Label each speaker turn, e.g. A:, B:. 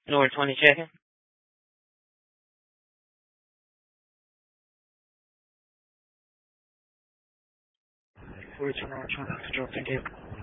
A: North 20 checking. Return on 20 control, thank you.